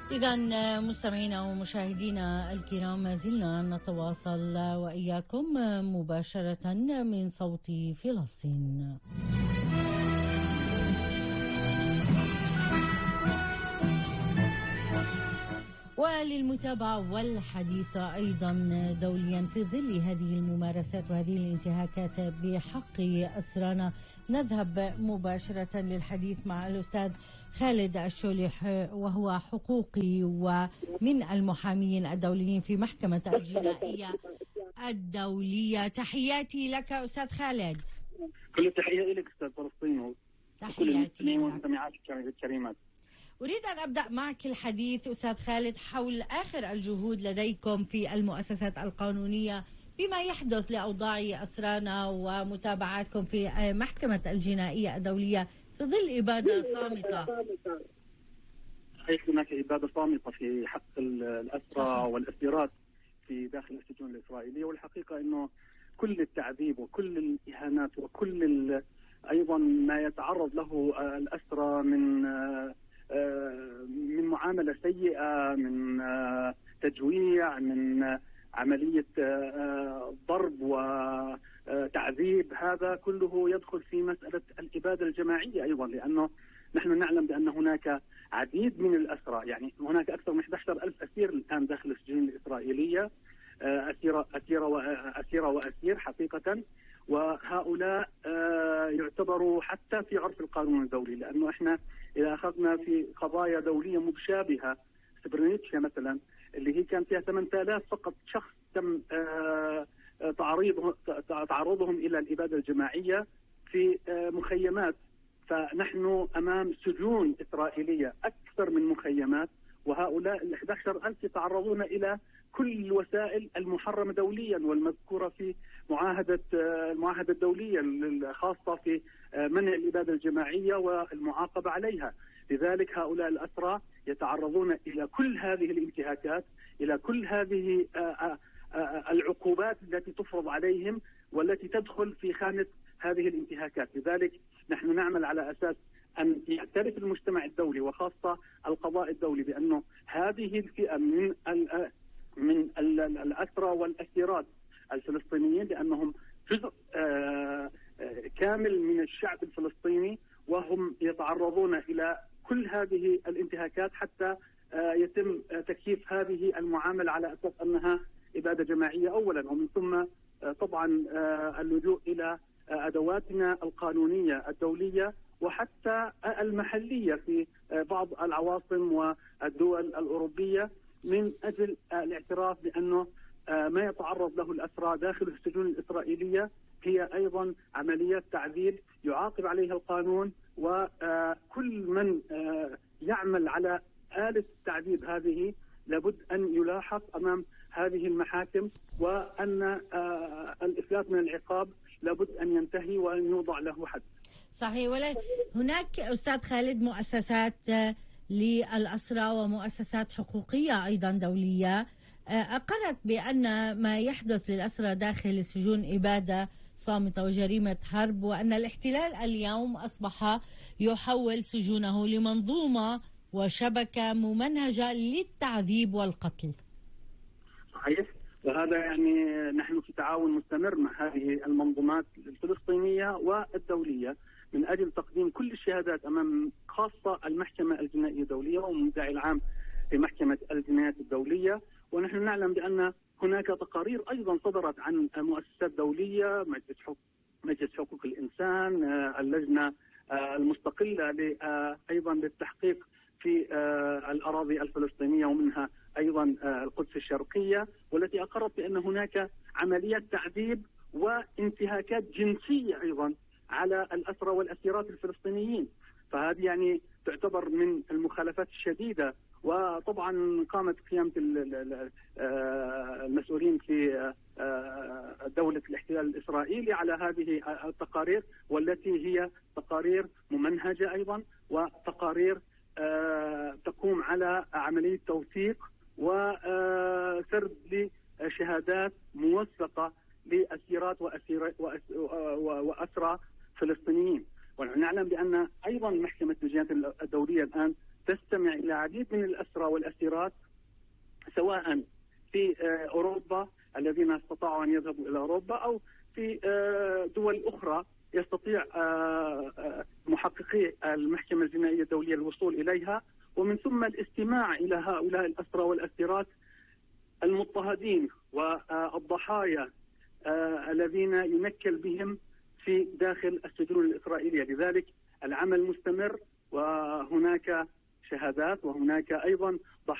إذا مستمعينا ومشاهدينا الكرام، ما زلنا نتواصل وإياكم مباشرة من صوت فلسطين. وللمتابعة والحديث أيضا دوليا في ظل هذه الممارسات وهذه الانتهاكات بحق أسرانا، نذهب مباشرة للحديث مع الأستاذ خالد الشولح، وهو حقوقي ومن المحامين الدوليين في محكمة الجنائية الدولية. تحياتي لك أستاذ خالد. كل التحية لك أستاذ فلسطين وكل المستمعين والمستمعات الكريمات. أريد أن أبدأ معك الحديث أستاذ خالد حول آخر الجهود لديكم في المؤسسات القانونية بما يحدث لأوضاع أسرانا ومتابعاتكم في محكمة الجنائية الدولية في ظل إبادة صامتة. حيث هناك إبادة صامتة في حق الأسرى والأسيرات في داخل السجون الإسرائيلية، والحقيقة أنه كل التعذيب وكل الإهانات وكل أيضا ما يتعرض له الأسرى من معاملة سيئة، من تجويع، من عملية ضرب وتعذيب، هذا كله يدخل في مسألة الإبادة الجماعية أيضا، لأنه نحن نعلم بأن هناك عديد من الأسرى، يعني هناك أكثر من 11,000 أسير الآن داخل السجون الإسرائيلية، أسيرة وأسير حقيقة، وهؤلاء يعتبروا حتى في عرف القانون الدولي، لأنه إحنا إذا أخذنا في قضايا دولية مشابهة، سبرنيتشا مثلا اللي هي كان فيها 8,000 فقط شخص تم تعرضهم إلى الإبادة الجماعية في مخيمات، فنحن أمام سجون إسرائيلية أكثر من مخيمات، وهؤلاء 11,000 يتعرضون إلى كل الوسائل المحرمة دوليا والمذكورة في المعاهدة الدولية الخاصة في منع الإبادة الجماعية والمعاقبة عليها. لذلك هؤلاء الأسرى يتعرضون إلى كل هذه الانتهاكات، إلى كل هذه العقوبات التي تفرض عليهم والتي تدخل في خانة هذه الانتهاكات. لذلك نحن نعمل على أساس أن يعترف المجتمع الدولي وخاصة القضاء الدولي بأنه هذه الفئة من الأسرى والأسيرات الفلسطينيين، لأنهم جزء كامل من الشعب الفلسطيني، وهم يتعرضون إلى كل هذه الانتهاكات حتى يتم تكييف هذه المعاملة على أساس أنها إبادة جماعية أولا، ومن ثم طبعا اللجوء إلى أدواتنا القانونية الدولية وحتى المحلية في بعض العواصم والدول الأوروبية من أجل الاعتراف بأنه ما يتعرض له الأسرى داخل السجون الإسرائيلية هي أيضا عمليات تعذيب يعاقب عليها القانون، وكل من يعمل على آلة التعذيب هذه لابد أن يلاحق أمام هذه المحاكم، وأن الإفلات من العقاب لابد أن ينتهي وأن يوضع له حد. صحيح. ولا هناك أستاذ خالد مؤسسات للأسرى ومؤسسات حقوقية أيضا دولية أقرت بأن ما يحدث للأسرى داخل السجون إبادة صامتة وجريمة حرب، وأن الاحتلال اليوم أصبح يحول سجونه لمنظومة وشبكة ممنهجة للتعذيب والقتل. صحيح، وهذا يعني نحن في تعاون مستمر مع هذه المنظومات الفلسطينية والدولية من أجل تقديم كل الشهادات أمام خاصة المحكمة الجنائية الدولية والمدعي العام في محكمة الجنايات الدولية. ونحن نعلم بأن هناك تقارير أيضا صدرت عن مؤسسات دولية، مجلس حقوق الإنسان، اللجنة المستقلة أيضا للتحقيق في الأراضي الفلسطينية ومنها أيضا القدس الشرقية، والتي أقرت بأن هناك عمليات تعذيب وانتهاكات جنسية أيضا على الأسرى والأسيرات الفلسطينيين. فهذه يعني تعتبر من المخالفات الشديدة، وطبعا قامت قيامة المسؤولين في دولة الاحتلال الإسرائيلي على هذه التقارير، والتي هي تقارير ممنهجة أيضا، وتقارير تقوم على عملية توثيق وسرد لشهادات موثقة لأسيرات وأسرى فلسطينيين. ونحن نعلم بأن أيضا محكمة الجنايات الدولية الآن تستمع العديد من الأسرى والأسيرات سواء في أوروبا الذين استطاعوا أن يذهبوا إلى أوروبا أو في دول أخرى يستطيع محققي المحكمة الجنائية الدولية الوصول إليها، ومن ثم الاستماع إلى هؤلاء الأسرى والأسيرات المضطهدين والضحايا الذين ينكل بهم في داخل السجون الإسرائيلية. لذلك العمل مستمر، وهناك شهادات وهناك أيضا